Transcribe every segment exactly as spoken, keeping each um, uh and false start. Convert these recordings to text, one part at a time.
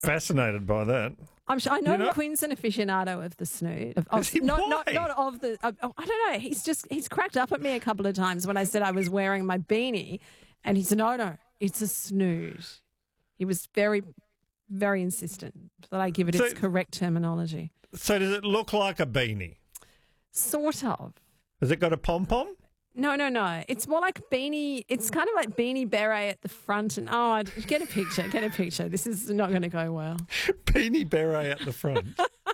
fascinated by that. I'm sure, I know, You know? Quinn's an aficionado of the snood. Of, of, Is he? not, not, Why? not of the. Of, oh, I don't know. He's just he's cracked up at me a couple of times when I said I was wearing my beanie, and he said, "No, no, it's a snood." He was very, very insistent that I give it So- its correct terminology. So does it look like a beanie? Sort of. Has it got a pom-pom? No, no, no. It's more like beanie. It's kind of like beanie beret at the front. And oh, I- get a picture. Get a picture. This is not going to go well. Beanie beret at the front.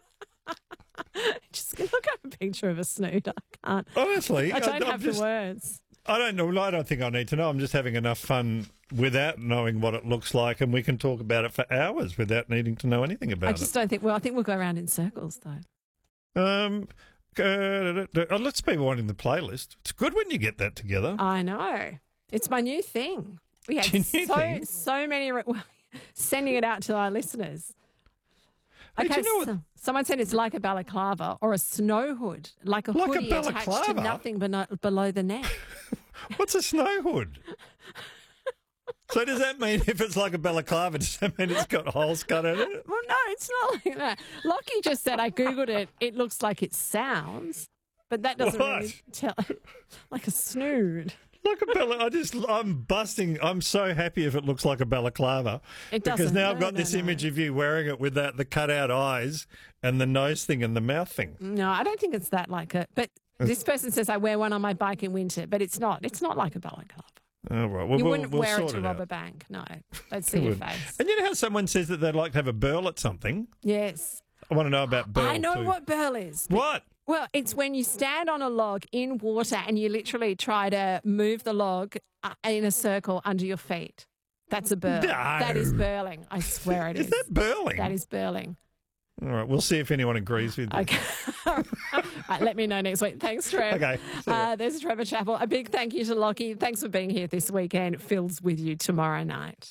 Just look at a picture of a snood. I can't. Honestly, I don't I'm have just- the words. I don't know. I don't think I need to know. I'm just having enough fun without knowing what it looks like, and we can talk about it for hours without needing to know anything about I just don't think. Well, I think we'll go around in circles though. it. Um, uh, oh, let's be wanting the playlist. It's good when you get that together. I know. It's my new thing. We had Your new so thing? so many re- well, sending it out to our listeners. Hey, do Okay, you know what- so- someone said it's like a balaclava or a snow hood, like a Like a hoodie attached to balaclava? nothing beno- below the neck. What's a snow hood? So does that mean if it's like a balaclava, does that mean it's got holes cut in it? Well, no, it's not like that. Lockie just said, I Googled it, it looks like it sounds, but that doesn't really What? tell. Like a snood. Like a bala, I just, I'm busting. I'm so happy if it looks like a balaclava. It Because doesn't. now I've No, got no, this no. image of you wearing it with that, the cut out eyes and the nose thing and the mouth thing. No, I don't think it's that like it. But this person says I wear one on my bike in winter, but it's not. It's not like a balaclava. Oh, right. Well, You we'll, wouldn't we'll wear it sort to it rob out. a bank. No, they'd see your Wouldn't. face. And you know how someone says that they'd like to have a burl at something? Yes. I want to know about burl I know too. what burl is. What? Well, it's when you stand on a log in water and you literally try to move the log uh, in a circle under your feet. That's a burl. No. That is burling. I swear it is. Is that burling? That is burling. All right, we'll see if anyone agrees with you. Okay. All right, let me know next week. Thanks, Trev. Okay, see ya. Uh, there's Trevor Chappell. A big thank you to Lockie. Thanks for being here this weekend. Phil's with you tomorrow night.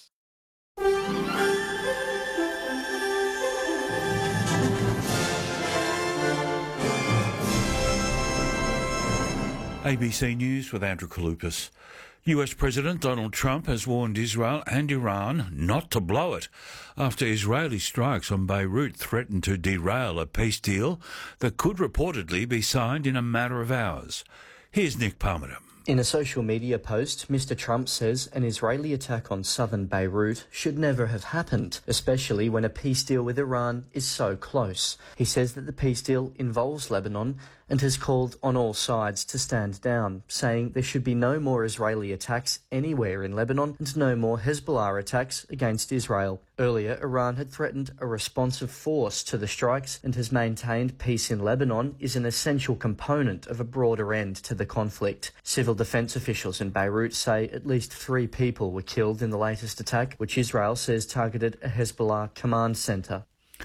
A B C News with Andrew Kalupas. U S President Donald Trump has warned Israel and Iran not to blow it after Israeli strikes on Beirut threatened to derail a peace deal that could reportedly be signed in a matter of hours. Here's Nick Palmer. In a social media post, Mister Trump says an Israeli attack on southern Beirut should never have happened, especially when a peace deal with Iran is so close. He says that the peace deal involves Lebanon and has called on all sides to stand down, saying there should be no more Israeli attacks anywhere in Lebanon and no more Hezbollah attacks against Israel. Earlier, Iran had threatened a responsive force to the strikes and has maintained peace in Lebanon is an essential component of a broader end to the conflict. Civil defense officials in Beirut say at least three people were killed in the latest attack, which Israel says targeted a Hezbollah command centre.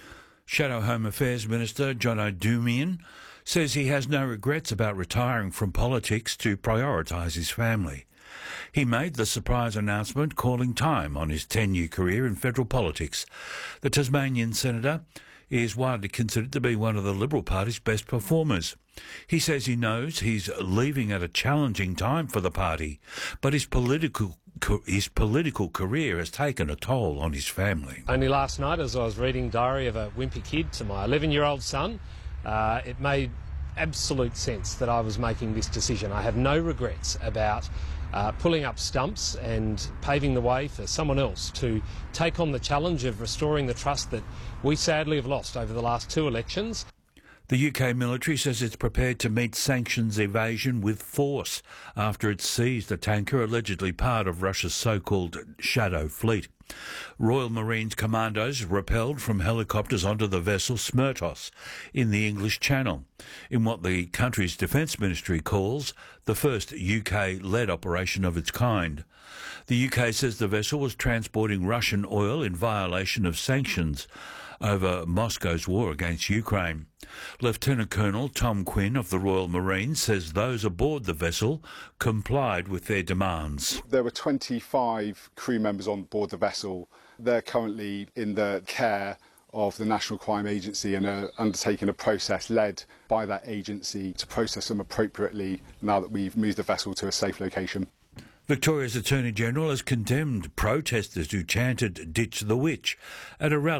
Shadow Home Affairs Minister John O'Doumian says he has no regrets about retiring from politics to prioritise his family. He made the surprise announcement calling time on his ten-year career in federal politics. The Tasmanian senator is widely considered to be one of the Liberal Party's best performers. He says he knows he's leaving at a challenging time for the party, but his political his political career has taken a toll on his family. Only last night, as I was reading Diary of a Wimpy Kid to my eleven-year-old son, uh, it made absolute sense that I was making this decision. I have no regrets about uh, pulling up stumps and paving the way for someone else to take on the challenge of restoring the trust that we sadly have lost over the last two elections. The U K military says it's prepared to meet sanctions evasion with force after it seized a tanker allegedly part of Russia's so-called Shadow Fleet. Royal Marines commandos rappelled from helicopters onto the vessel Smertos in the English Channel, in what the country's defence ministry calls the first U K-led operation of its kind. The U K says the vessel was transporting Russian oil in violation of sanctions over Moscow's war against Ukraine. Lieutenant Colonel Tom Quinn of the Royal Marines says those aboard the vessel complied with their demands. There were twenty-five crew members on board the vessel. They're currently in the care of the National Crime Agency and are undertaking a process led by that agency to process them appropriately now that we've moved the vessel to a safe location. Victoria's Attorney General has condemned protesters who chanted "Ditch the Witch" at a rally